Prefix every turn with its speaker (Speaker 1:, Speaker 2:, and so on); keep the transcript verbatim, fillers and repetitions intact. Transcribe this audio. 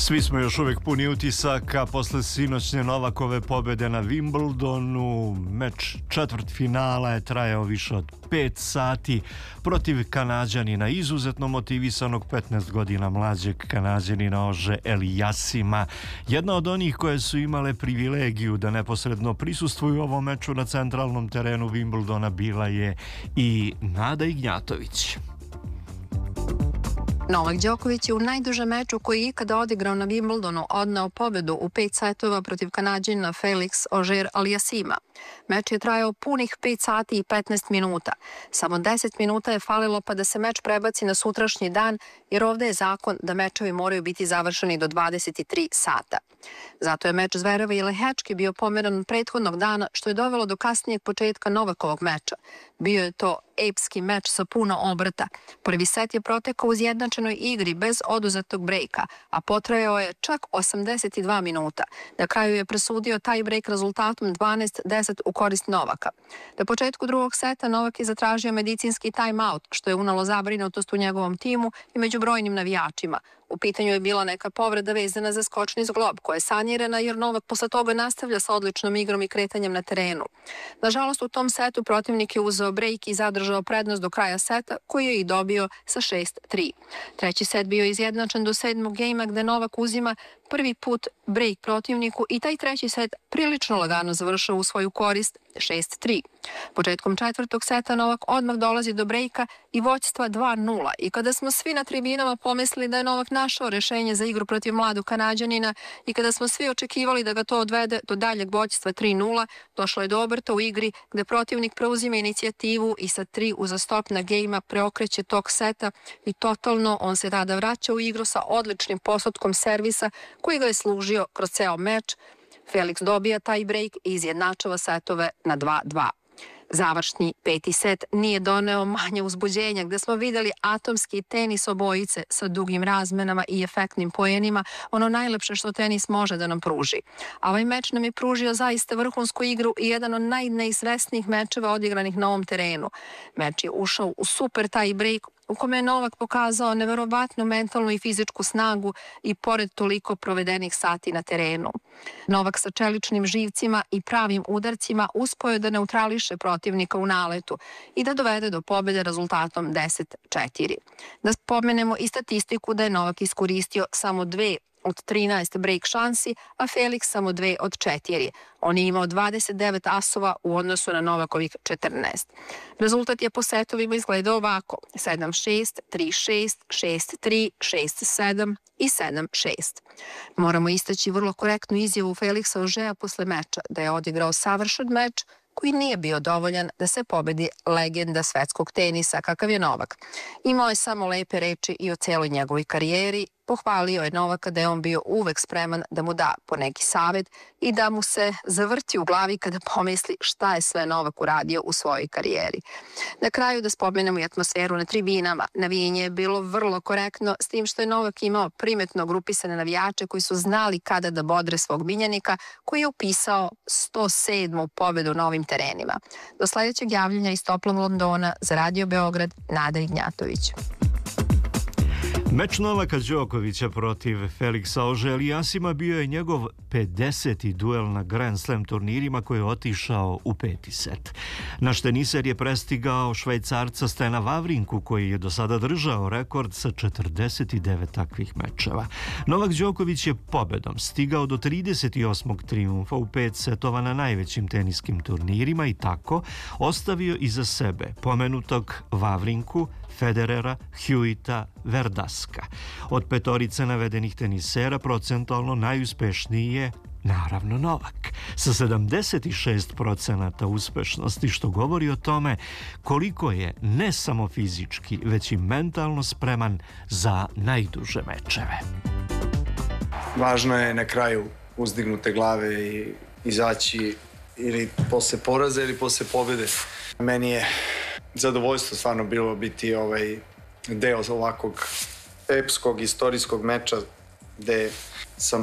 Speaker 1: Svi smo još uvijek puni utisaka posle sinoćnje Novakove pobjede na Wimbledonu. Meč četvrtfinala je trajao više od pet sati protiv Kanađanina, izuzetno motivisanog petnaest godina mlađeg Kanađanina Ože Eliasima. Jedna od onih koje su imale privilegiju da neposredno prisustvuju ovom meču na centralnom terenu Wimbledona bila je i Nada Ignjatović.
Speaker 2: Novak Đoković je u najdužem meču koji je ikada odigrao na Wimbledonu odneo pobedu u pet setova protiv Kanađanina Felix Auger-Aliassima. Meč je trajao punih pet sati i petnaest minuta. Samo deset minuta je falilo pa da se meč prebaci na sutrašnji dan, jer ovde je zakon da mečevi moraju biti završeni do dvadeset tri sata. Zato je meč Zvereva i Lehečki bio pomeran prethodnog dana, što je dovelo do kasnijeg početka Novakovog meča. Bio je to epski meč sa puno obrta. Prvi set je protekao u izjednačenoj igri bez oduzetog brejka, a potrajao je čak osamdeset dva minuta. Na kraju je presudio taj brejk rezultatom dvanaest deset u korist Novaka. Na početku drugog seta Novak je zatražio medicinski time-out, što je unalo zabrinutost u njegovom timu i među brojnim navijačima. U pitanju je bila neka povreda vezana za skočni zglob, koja je sanirana jer Novak posle toga nastavlja sa odličnom igrom i kretanjem na terenu. Nažalost, u tom setu protivnik je uzeo brejk i zadržao prednost do kraja seta, koji je i dobio sa šest tri. Treći set bio izjednačen do sedmog gejma gde Novak uzima prvi put brejk protivniku i taj treći set prilično lagano završao u svoju korist šest tri. Početkom četvrtog seta Novak odmah dolazi do brejka i vođstva dva nula i kada smo svi na tribinama pomislili da je Novak našao rešenje za igru protiv mladog Kanađanina i kada smo svi očekivali da ga to odvede do daljeg vođstva tri nula, došlo je do obrta u igri gde protivnik preuzima inicijativu i sa tri uzastopna gejma preokreće tok seta i totalno on se tada vraća u igru sa odličnim postotkom servisa koji ga je služio kroz ceo meč. Felix dobija taj brejk i izjednačava setove na dva dva. Završni peti set nije doneo manje uzbuđenja gde smo videli atomski tenis obojice sa dugim razmenama i efektnim poenima, ono najlepše što tenis može da nam pruži. A ovaj meč nam je pružio zaista vrhunsku igru i jedan od najneizvesnijih mečeva odigranih na ovom terenu. Meč je ušao u super taj brejk u kome je Novak pokazao neverovatnu mentalnu i fizičku snagu i pored toliko provedenih sati na terenu. Novak sa čeličnim živcima i pravim udarcima uspeo je da neutrališe protivnika u naletu i da dovede do pobjede rezultatom deset četiri. Da spomenemo i statistiku da je Novak iskoristio samo dve od trinaest brejk šansi, a Felix samo dve od četiri. On je imao dvadeset devet asova u odnosu na Novakovih četrnaest. Rezultat je po setovima izgledao ovako: sedam šest, tri šest, šest tri, šest sedam i sedam šest. Moramo istaći vrlo korektnu izjavu Felixa Augera posle meča, da je odigrao savršen meč koji nije bio dovoljan da se pobedi legenda svetskog tenisa kakav je Novak. Imao je samo lepe reči i o celoj njegovoj karijeri. Pohvalio je Novaka da je on bio uvek spreman da mu da po neki savjet i da mu se zavrti u glavi kada pomisli šta je sve Novak uradio u svojoj karijeri. Na kraju da spomenemo i atmosferu na tribinama. Navijenje je bilo vrlo korektno, s tim što je Novak imao primetno grupisane navijače koji su znali kada da bodre svog miljenika, koji je upisao sto sedmu pobedu na ovim terenima. Do sledećeg javljanja iz toplog Londona za Radio Beograd, Nada Ignjatović.
Speaker 1: Meč Novaka Đokovića protiv Felixa Auger-Aliassima bio je njegov pedeseti duel na Grand Slam turnirima koji je otišao u peti set. Naš teniser je prestigao Švajcarca Stena Vavrinku koji je do sada držao rekord sa četrdeset devet takvih mečeva. Novak Đoković je pobedom stigao do trideset osmog trijumfa u pet setova na najvećim teniskim turnirima i tako ostavio iza sebe pomenutog Vavrinku, Federera, Hewita, Verdaska. Od petorice navedenih tenisera procentualno najuspešniji je naravno Novak, sa sedamdeset šest procenata uspešnosti, što govori o tome koliko je ne samo fizički, već i mentalno spreman za najduže mečeve.
Speaker 3: Važno je na kraju uzdignute glave i izaći ili posle poraza ili posle pobjede. Meni je zadovoljstvo stvarno bilo biti ovaj deo ovakvog epskog, istorijskog meča gde sam